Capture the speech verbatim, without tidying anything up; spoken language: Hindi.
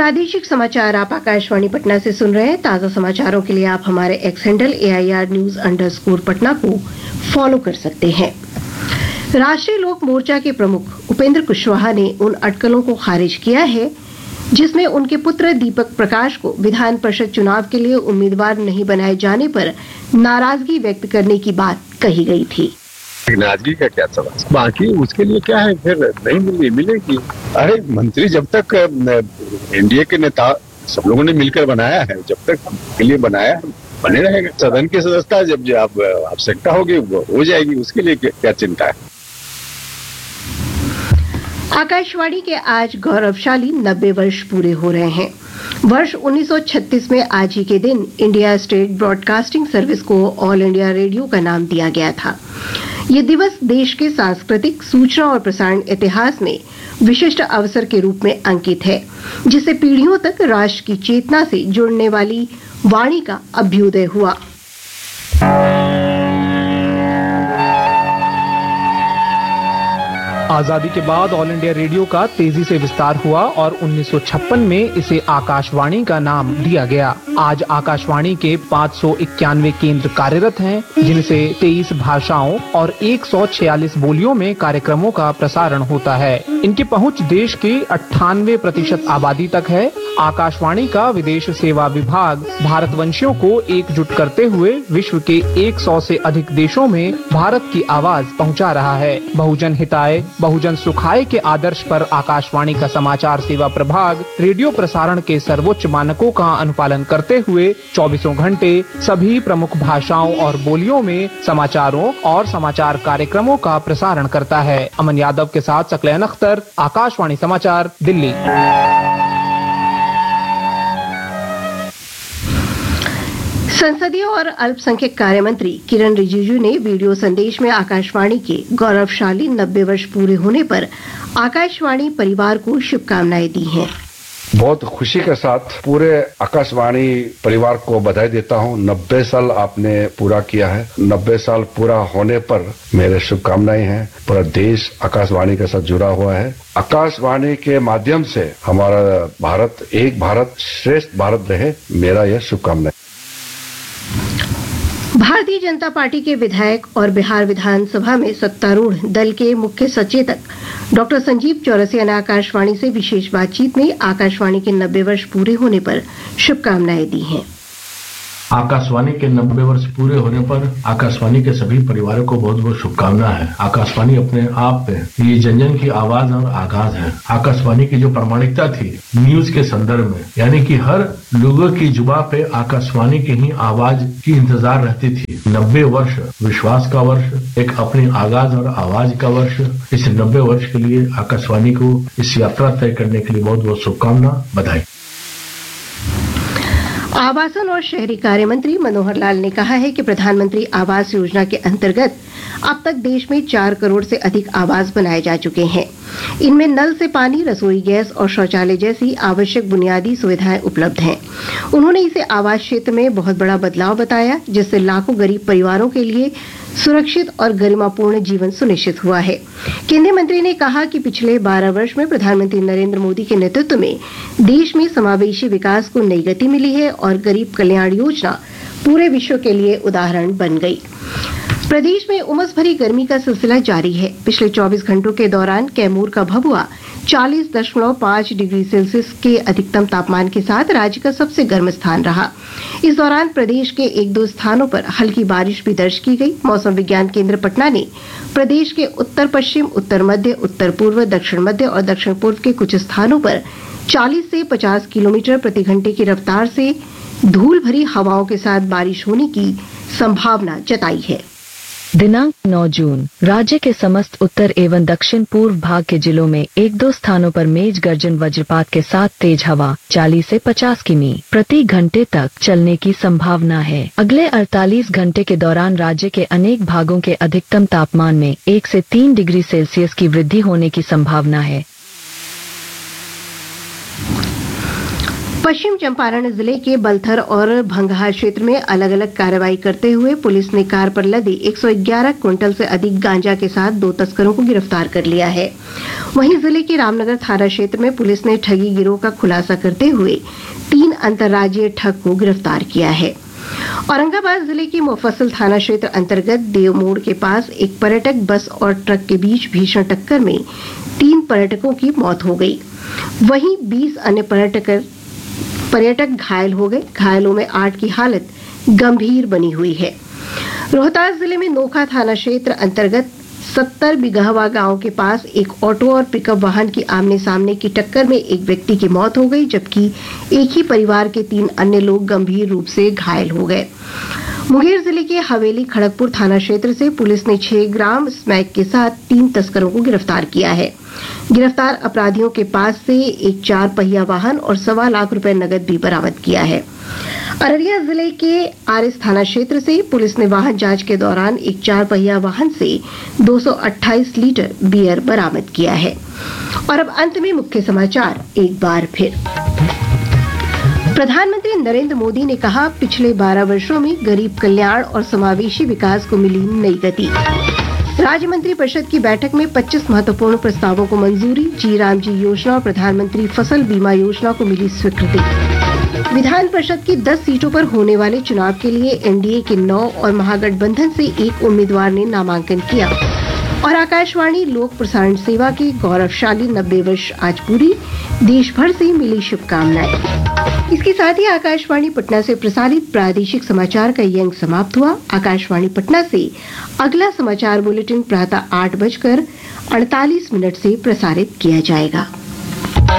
प्रादेशिक समाचार आप आकाशवाणी पटना से सुन रहे हैं। ताजा समाचारों के लिए आप हमारे x handle A I R news under score Patna को फॉलो कर सकते हैं। राष्ट्रीय लोक मोर्चा के प्रमुख उपेंद्र कुशवाहा ने उन अटकलों को खारिज किया है जिसमें उनके पुत्र दीपक प्रकाश को विधान परिषद चुनाव के लिए उम्मीदवार नहीं बनाए जाने पर नाराजगी व्यक्त करने की बात कही गई थी। नाराजगी का क्या सवाल, बाकी उसके लिए क्या है, फिर नहीं मिली मिलेगी। अरे मंत्री जब तक एनडीए के नेता सब लोगों ने मिलकर बनाया है, जब तक के लिए बनाया बने रहेगा। सदन की सदस्यता जब आप आवश्यकता होगी वो हो जाएगी, उसके लिए क्या चिंता है। आकाशवाणी के आज गौरवशाली नब्बे वर्ष पूरे हो रहे हैं। वर्ष उन्नीस सौ छत्तीस में आज ही के दिन इंडिया स्टेट ब्रॉडकास्टिंग सर्विस को ऑल इंडिया रेडियो का नाम दिया गया था। ये दिवस देश के सांस्कृतिक, सूचना और प्रसारण इतिहास में विशिष्ट अवसर के रूप में अंकित है, जिससे पीढ़ियों तक राष्ट्र की चेतना से जुड़ने वाली वाणी का अभ्युदय हुआ। आजादी के बाद ऑल इंडिया रेडियो का तेजी से विस्तार हुआ और उन्नीस सौ छप्पन में इसे आकाशवाणी का नाम दिया गया। आज आकाशवाणी के पाँच सौ इक्यानवे केंद्र कार्यरत हैं, जिनसे तेईस भाषाओं और एक सौ छियालीस बोलियों में कार्यक्रमों का प्रसारण होता है। इनकी पहुंच देश के अट्ठानवे प्रतिशत आबादी तक है। आकाशवाणी का विदेश सेवा विभाग भारतवंशियों को एकजुट करते हुए विश्व के एक सौ से अधिक देशों में भारत की आवाज पहुंचा रहा है। बहुजन हिताय बहुजन सुखाय के आदर्श पर आकाशवाणी का समाचार सेवा प्रभाग रेडियो प्रसारण के सर्वोच्च मानकों का अनुपालन करते हुए चौबीसों घंटे सभी प्रमुख भाषाओं और बोलियों में समाचारों और समाचार कार्यक्रमों का प्रसारण करता है। अमन यादव के साथ सकलैन अख्तर, आकाशवाणी समाचार, दिल्ली। संसदीय और अल्पसंख्यक कार्य मंत्री किरण रिजिजू ने वीडियो संदेश में आकाशवाणी के गौरवशाली नब्बे वर्ष पूरे होने पर आकाशवाणी परिवार को शुभकामनाएं दी हैं। बहुत खुशी के साथ पूरे आकाशवाणी परिवार को बधाई देता हूं। नब्बे साल आपने पूरा किया है। नब्बे साल पूरा होने पर मेरे शुभकामनाएं हैं। पूरा देश आकाशवाणी के साथ जुड़ा हुआ है। आकाशवाणी के माध्यम से हमारा भारत एक भारत श्रेष्ठ भारत रहे, मेरा यह शुभकामनाएं। भारतीय जनता पार्टी के विधायक और बिहार विधानसभा में सत्तारूढ़ दल के मुख्य सचेतक डॉक्टर संजीव चौरसिया ने आकाशवाणी से विशेष बातचीत में आकाशवाणी के नब्बे वर्ष पूरे होने पर शुभकामनाएं दी हैं। आकाशवाणी के नब्बे वर्ष पूरे होने पर आकाशवाणी के सभी परिवारों को बहुत बहुत शुभकामना है। आकाशवाणी अपने आप में ये जन जन की आवाज और आगाज है। आकाशवाणी की जो प्रामाणिकता थी न्यूज के संदर्भ में, यानी कि हर लोगों की जुबान पे आकाशवाणी की ही आवाज की इंतजार रहती थी। नब्बे वर्ष विश्वास का वर्ष, एक अपनी आगाज और आवाज का वर्ष। इस नब्बे वर्ष के लिए आकाशवाणी को इस यात्रा तय करने के लिए बहुत बहुत शुभकामना, बधाई। आवासन और शहरी कार्य मंत्री मनोहर लाल ने कहा है कि प्रधानमंत्री आवास योजना के अंतर्गत अब तक देश में चार करोड़ से अधिक आवास बनाए जा चुके हैं। इनमें नल से पानी, रसोई गैस और शौचालय जैसी आवश्यक बुनियादी सुविधाएं उपलब्ध हैं। उन्होंने इसे आवास क्षेत्र में बहुत बड़ा बदलाव बताया, जिससे लाखों गरीब परिवारों के लिए सुरक्षित और गरिमापूर्ण जीवन सुनिश्चित हुआ है। केंद्रीय मंत्री ने कहा कि पिछले बारह वर्ष में प्रधानमंत्री नरेंद्र मोदी के नेतृत्व में देश में समावेशी विकास को नई गति मिली है और गरीब कल्याण योजना पूरे विश्व के लिए उदाहरण बन गई। प्रदेश में उमस भरी गर्मी का सिलसिला जारी है। पिछले चौबीस घंटों के दौरान कैमूर का भभुआ चालीस दशमलव पाँच डिग्री सेल्सियस के अधिकतम तापमान के साथ राज्य का सबसे गर्म स्थान रहा। इस दौरान प्रदेश के एक दो स्थानों पर हल्की बारिश भी दर्ज की गई। मौसम विज्ञान केंद्र पटना ने प्रदेश के उत्तर पश्चिम, उत्तर मध्य, उत्तर पूर्व, दक्षिण मध्य और दक्षिण पूर्व के कुछ स्थानों पर चालीस से पचास किलोमीटर प्रति घंटे की रफ्तार से धूल भरी हवाओं के साथ बारिश होने की संभावना जताई है। दिनांक नौ जून राज्य के समस्त उत्तर एवं दक्षिण पूर्व भाग के जिलों में एक दो स्थानों पर मेघ गर्जन वज्रपात के साथ तेज हवा चालीस से पचास किमी प्रति घंटे तक चलने की संभावना है। अगले अड़तालीस घंटे के दौरान राज्य के अनेक भागों के अधिकतम तापमान में एक से तीन डिग्री सेल्सियस की वृद्धि होने की संभावना है। पश्चिम चंपारण जिले के बलथर और भंगहा क्षेत्र में अलग अलग कार्रवाई करते हुए पुलिस ने कार पर लदे एक सौ ग्यारह क्विंटल से अधिक गांजा के साथ दो तस्करों को गिरफ्तार कर लिया है। वहीं जिले के रामनगर थाना क्षेत्र में पुलिस ने ठगी गिरोह का खुलासा करते हुए तीन अंतर्राज्यीय ठग को गिरफ्तार किया है। औरंगाबाद जिले के मुफस्सिल थाना क्षेत्र अंतर्गत देव मोड़ के पास एक पर्यटक बस और ट्रक के बीच भीषण टक्कर में तीन पर्यटकों की मौत हो गई। वहीं बीस अन्य पर्यटक पर्यटक घायल हो गए। घायलों में आठ की हालत गंभीर बनी हुई है। रोहतास जिले में नोखा थाना क्षेत्र अंतर्गत सत्तर बिगहवा गांव के पास एक ऑटो और पिकअप वाहन की आमने सामने की टक्कर में एक व्यक्ति की मौत हो गई, जबकि एक ही परिवार के तीन अन्य लोग गंभीर रूप से घायल हो गए। मुंगेर जिले के हवेली खड़गपुर थाना क्षेत्र से पुलिस ने छह ग्राम स्मैक के साथ तीन तस्करों को गिरफ्तार किया है। गिरफ्तार अपराधियों के पास से एक चार पहिया वाहन और सवा लाख रुपए नकद भी बरामद किया है। अररिया जिले के आरिस थाना क्षेत्र से पुलिस ने वाहन जांच के दौरान एक चार पहिया वाहन से दो सौ अट्ठाईस लीटर बियर बरामद किया है। और अब अंत में मुख्य समाचार एक बार फिर। प्रधानमंत्री नरेंद्र मोदी ने कहा, पिछले बारह वर्षों में गरीब कल्याण और समावेशी विकास को मिली नई गति। राज्य मंत्री परिषद की बैठक में पच्चीस महत्वपूर्ण प्रस्तावों को मंजूरी। जी राम जी योजना और प्रधानमंत्री फसल बीमा योजना को मिली स्वीकृति। विधान परिषद की दस सीटों पर होने वाले चुनाव के लिए एनडीए के नौ और महागठबंधन से एक उम्मीदवार ने नामांकन किया। और आकाशवाणी लोक प्रसारण सेवा के गौरवशाली नब्बे वर्ष आज पूरी, देश भर से मिली शुभकामनाएं। इसके साथ ही आकाशवाणी पटना से प्रसारित प्रादेशिक समाचार का ये अंक समाप्त हुआ। आकाशवाणी पटना से अगला समाचार बुलेटिन प्रातः आठ बजकर अड़तालीस मिनट से प्रसारित किया जाएगा।